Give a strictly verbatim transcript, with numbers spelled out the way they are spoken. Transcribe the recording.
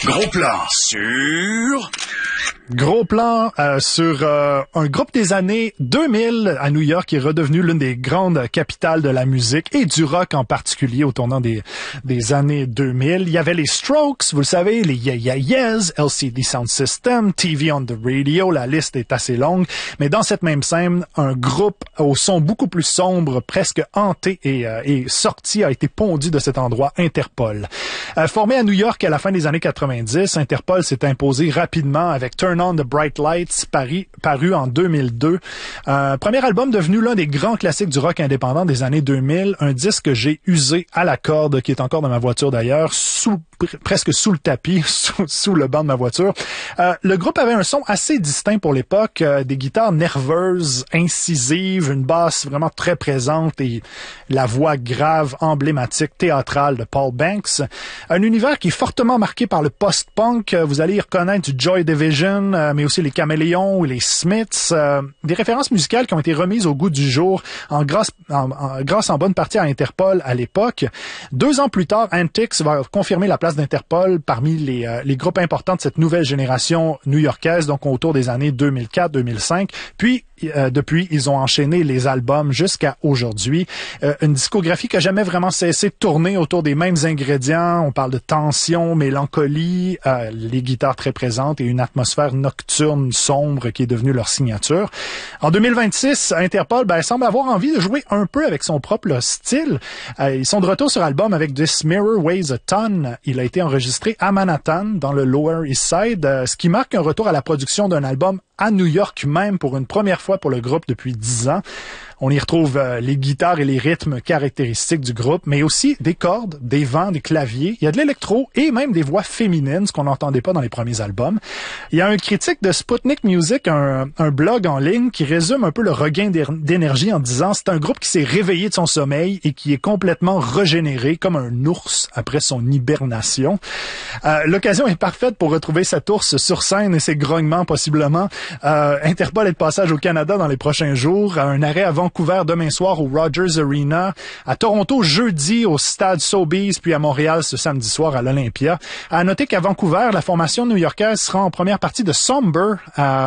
Gros plan sur... Gros plan euh, sur euh, un groupe des années deux mille à New York qui est redevenu l'une des grandes capitales de la musique et du rock en particulier au tournant des, des années deux mille. Il y avait les Strokes, vous le savez, les Yeah Yeah Yeahs, L C D Sound System, T V on the Radio, la liste est assez longue. Mais dans cette même scène, un groupe au son beaucoup plus sombre, presque hanté et, euh, et sorti, a été pondu de cet endroit, Interpol. Euh, formé à New York à la fin des années quatre-vingt-dix, Interpol s'est imposé rapidement avec Turn On the Bright Lights, paru, paru en deux mille deux. Euh, premier album devenu l'un des grands classiques du rock indépendant des années deux mille, un disque que j'ai usé à la corde, qui est encore dans ma voiture d'ailleurs, sous presque sous le tapis, sous, sous le banc de ma voiture. Euh, le groupe avait un son assez distinct pour l'époque, euh, des guitares nerveuses, incisives, une basse vraiment très présente et la voix grave, emblématique, théâtrale de Paul Banks. Un univers qui est fortement marqué par le post-punk. Vous allez y reconnaître du Joy Division, euh, mais aussi les Caméléons ou les Smiths. Euh, des références musicales qui ont été remises au goût du jour en grâce en, en, grâce en bonne partie à Interpol à l'époque. Deux ans plus tard, Antics va confirmer la place d'Interpol parmi les, euh, les groupes importants de cette nouvelle génération new-yorkaise, donc autour des années deux mille quatre deux mille cinq. Puis, euh, depuis, ils ont enchaîné les albums jusqu'à aujourd'hui. Euh, une discographie qui a jamais vraiment cessé de tourner autour des mêmes ingrédients. On parle de tension, mélancolie, euh, les guitares très présentes et une atmosphère nocturne, sombre qui est devenue leur signature. En deux mille vingt-six, Interpol ben, semble avoir envie de jouer un peu avec son propre style. Euh, ils sont de retour sur album avec This Mirror Weighs a Ton. Il a été enregistré à Manhattan, dans le Lower East Side, euh, ce qui marque un retour à la production d'un album à New York même pour une première fois pour le groupe depuis dix ans. On y retrouve euh, les guitares et les rythmes caractéristiques du groupe, mais aussi des cordes, des vents, des claviers. Il y a de l'électro et même des voix féminines, ce qu'on n'entendait pas dans les premiers albums. Il y a un critique de Sputnik Music, un, un blog en ligne, qui résume un peu le regain d'énergie en disant « C'est un groupe qui s'est réveillé de son sommeil et qui est complètement régénéré comme un ours après son hibernation. Euh, » L'occasion est parfaite pour retrouver cet ours sur scène et ses grognements possiblement. Euh, Interpol est de passage au Canada dans les prochains jours. Un arrêt à Vancouver demain soir au Rogers Arena. À Toronto jeudi au Stade Sobeys, puis à Montréal ce samedi soir à l'Olympia. À noter qu'à Vancouver, la formation new-yorkaise sera en première partie de Somber. Euh,